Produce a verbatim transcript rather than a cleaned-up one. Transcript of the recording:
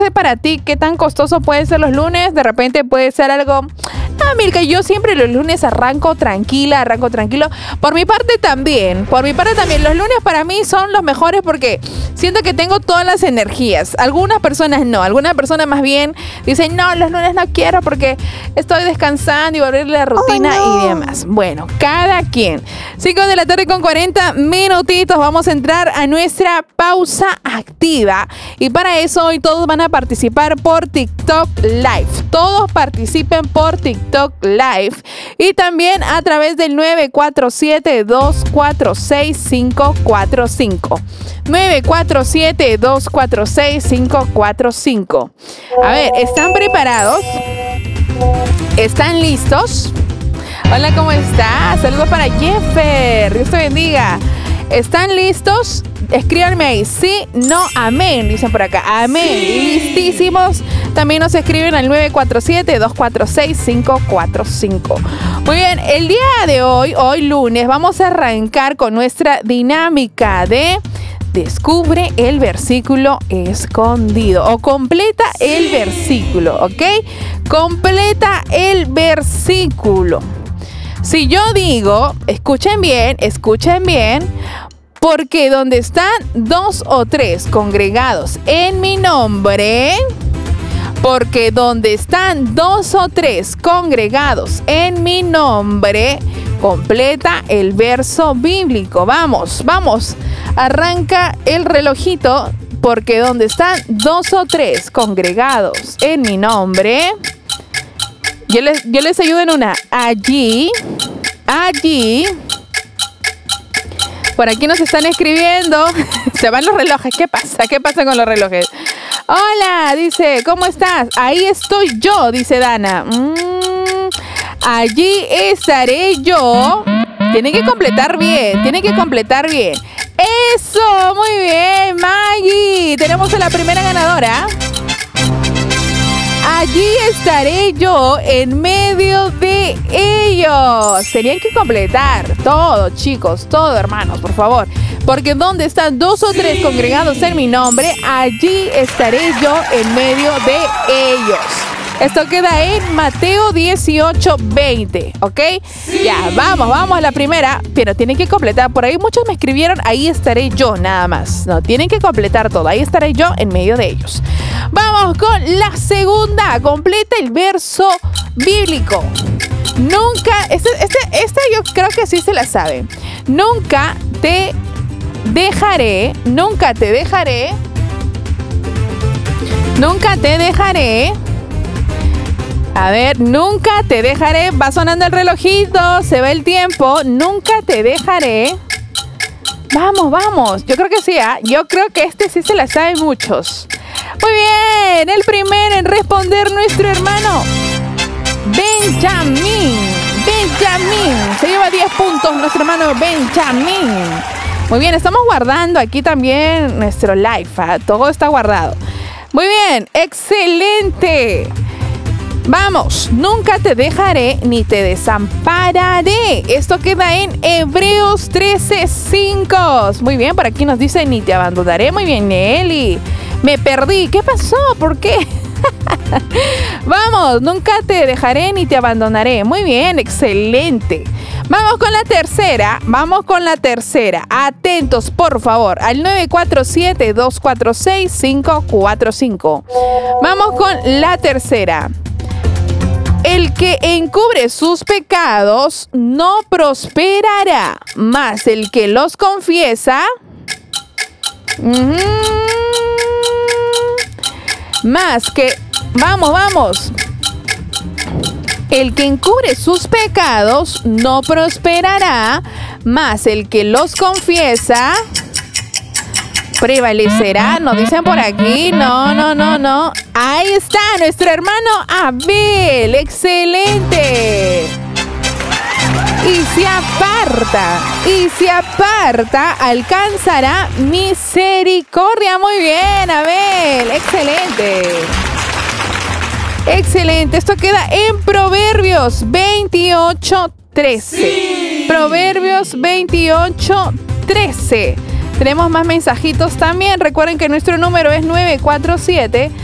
para ti qué tan costoso pueden ser los lunes. De repente puede ser algo... Ah, Milka, yo siempre los lunes arranco tranquila, arranco tranquilo. Por mi parte también, por mi parte también. Los lunes para mí son los mejores porque siento que tengo todas las energías. Algunas personas no, algunas personas más bien dicen, no, los lunes no quiero porque estoy descansando y volver a la rutina oh, no. y demás. Bueno, cada quien. cinco de la tarde con cuarenta minutitos. Vamos a entrar a nuestra pausa activa. Y para eso hoy todos van a participar por TikTok Live. Todos participen por TikTok Live y también a través del nueve cuatro siete, dos cuatro seis, cinco cuatro cinco. nueve cuatro siete, dos cuatro seis, cinco cuatro cinco. A ver, ¿están preparados? ¿Están listos? Hola, ¿cómo estás? Saludos para Jeffer. Dios te bendiga. ¿Están listos? Escríbanme ahí. Sí, no, amén. Dicen por acá. Amén. Listísimos. También nos escriben al nueve cuatro siete, dos cuatro seis, cinco cuatro cinco. Muy bien. El día de hoy, hoy lunes, vamos a arrancar con nuestra dinámica de descubre el versículo escondido. O completa el versículo, ¿ok? Completa el versículo. Si yo digo, escuchen bien, escuchen bien, porque donde están dos o tres congregados en mi nombre, porque donde están dos o tres congregados en mi nombre, completa el verso bíblico. Vamos, vamos, arranca el relojito, porque donde están dos o tres congregados en mi nombre... Yo les, yo les ayudo en una. Allí, allí. Por aquí nos están escribiendo. Se van los relojes. ¿Qué pasa? ¿Qué pasa con los relojes? Hola, dice, ¿cómo estás? Ahí estoy yo, dice Dana. Mm, allí estaré yo. Tienen que completar bien, tienen que completar bien. Eso, muy bien, Maggie. Tenemos a la primera ganadora. Allí estaré yo en medio de ellos. Tenían que completar todo, chicos, todo, hermanos, por favor. Porque donde están dos o tres congregados en mi nombre, allí estaré yo en medio de ellos. Esto queda en Mateo dieciocho, veinte, ¿ok? Sí. Ya, vamos, vamos a la primera, pero tienen que completar. Por ahí muchos me escribieron, ahí estaré yo, nada más. No, tienen que completar todo, ahí estaré yo en medio de ellos. Vamos con la segunda, completa el verso bíblico. Nunca, este, este, este yo creo que sí se la saben. Nunca te dejaré, nunca te dejaré, nunca te dejaré. A ver, nunca te dejaré. Va sonando el relojito, se ve el tiempo. Nunca te dejaré. Vamos, vamos. Yo creo que sí, ¿eh? Yo creo que este sí se la saben muchos. Muy bien, el primero en responder, nuestro hermano Benjamín. Benjamín. Se lleva diez puntos nuestro hermano Benjamín. Muy bien, estamos guardando aquí también nuestro live, ¿eh? Todo está guardado. Muy bien, excelente. Vamos, nunca te dejaré ni te desampararé. Esto queda en Hebreos trece, cinco. Muy bien, por aquí nos dice ni te abandonaré. Muy bien, Nelly. Me perdí. ¿Qué pasó? ¿Por qué? Vamos, nunca te dejaré ni te abandonaré. Muy bien, excelente. Vamos con la tercera. Vamos con la tercera. Atentos, por favor, al nueve cuatro siete, dos cuatro seis, cinco cuatro cinco. Vamos con la tercera. El que encubre sus pecados no prosperará, mas el que los confiesa, uh-huh, más que, vamos, vamos, el que encubre sus pecados no prosperará, mas el que los confiesa prevalecerá. Nos dicen por aquí. No, no, no, no. Ahí está nuestro hermano Abel. Excelente. Y se aparta. Y se aparta. Alcanzará misericordia. Muy bien, Abel. Excelente. Excelente. Esto queda en Proverbios veintiocho, trece. Sí. Proverbios veintiocho, trece. Tenemos más mensajitos también. Recuerden que nuestro número es nueve cuatro siete,